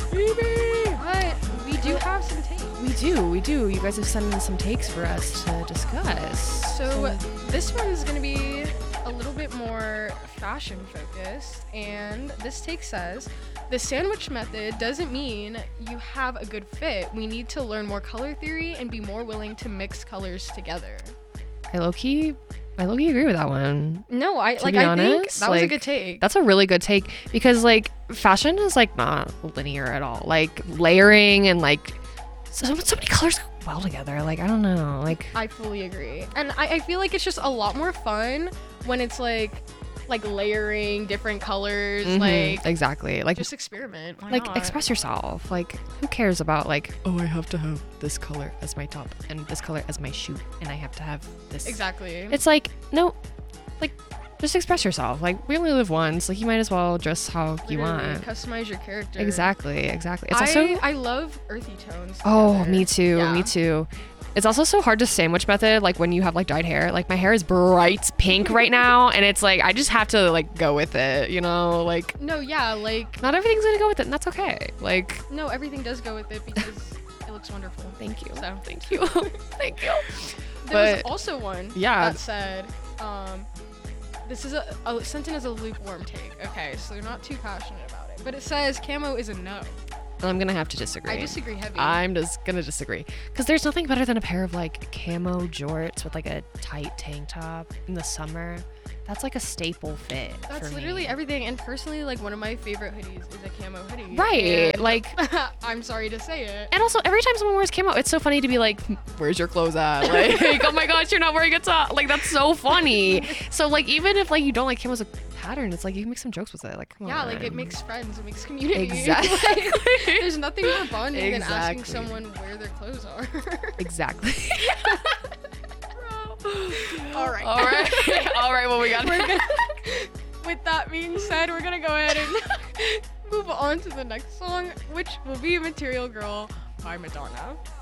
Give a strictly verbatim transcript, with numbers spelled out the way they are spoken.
But we do have some takes. We do, we do. You guys have sent in some takes for us to discuss. So this one is going to be a little bit more fashion focused, and this take says, the sandwich method doesn't mean you have a good fit. We need to learn more color theory and be more willing to mix colors together. I low-key, I low-key agree with that one. No, I To like be I honest, think that was a like, good take. That's a really good take because like fashion is like not linear at all. Like layering and like so, so many colors go well together. Like I don't know. Like I fully agree. And I, I feel like it's just a lot more fun when it's like like layering different colors, mhm, like exactly. Like just experiment. Why like not? express yourself. Like who cares about like, oh, I have to have this color as my top and this color as my shoe and I have to have this. Exactly. It's like no, like just express yourself. Like we only live once. Like you might as well dress how you Literally, want. customize your character. Exactly, exactly. It's I, also I love earthy tones. oh, together. me too, Yeah. me too. It's also so hard to sandwich method, like when you have like dyed hair. Like my hair is bright pink right now, and it's like I just have to like go with it, you know? Like No, yeah, like not everything's gonna go with it, and that's okay. Like no, everything does go with it because it looks wonderful. thank you, So thank you, thank you. there was But- also one Yeah. that said, um, this is a, a sent in as a lukewarm take. Okay, so they're not too passionate about it, but it says camo is a no. And I'm gonna have to disagree. I disagree heavy. I'm just gonna disagree because there's nothing better than a pair of like camo jorts with like a tight tank top in the summer. That's like a staple fit. That's for literally me. everything. And personally, like one of my favorite hoodies is a camo hoodie. Right, And like- I'm sorry to say it. And also, every time someone wears camo, it's so funny to be like, "Where's your clothes at?" Like, "Oh my gosh, you're not wearing a top." Like, that's so funny. So, like, even if like you don't like camo as a pattern, it's like you can make some jokes with it. Like, come Yeah, on. like it makes friends, it makes community. Exactly. Like, there's nothing more bonding than asking Exactly. someone where their clothes are. exactly. All right. All right. All right. Well, we got. We're gonna, with that being said, we're gonna go ahead and move on to the next song, which will be Material Girl by Madonna.